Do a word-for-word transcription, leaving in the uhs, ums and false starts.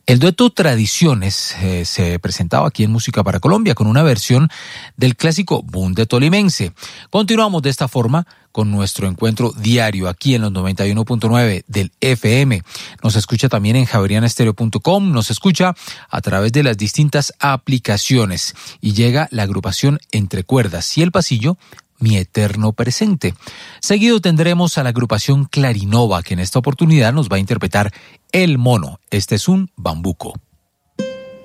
El dueto Tradiciones eh, se presentaba aquí en Música para Colombia con una versión del clásico Bunde Tolimense. Continuamos de esta forma con nuestro encuentro diario aquí en los noventa y uno punto nueve del F M. Nos escucha también en javeriana estéreo punto com, nos escucha a través de las distintas aplicaciones y llega la agrupación Entre Cuerdas y el Pasillo, Mi Eterno Presente. Seguido tendremos a la agrupación Clarinova, que en esta oportunidad nos va a interpretar El Mono. Este es un bambuco.